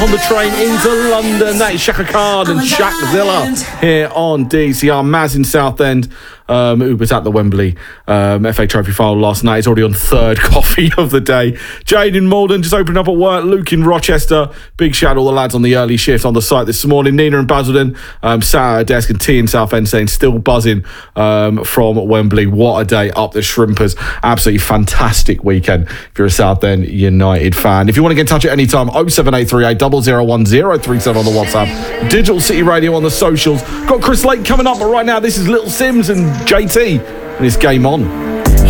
on the train into London. That is Shaka Khan and Shaq Zilla here on DCR. Maz in Southend. Who was at the Wembley FA Trophy final last night. He's already on third coffee of the day. Jade in Malden just opened up at work. Luke in Rochester. Big shout out all the lads on the early shift on the site this morning. Nina in Basildon. Sat at her desk, and T in Southend saying still buzzing from Wembley. What a day up the Shrimpers. Absolutely fantastic weekend if you're a Southend United fan. If you want to get in touch at any time, 07838 001 037 on the WhatsApp. Digital City Radio on the socials. Got Chris Lake coming up, but right now this is Little Sims and JT, and it's Game On.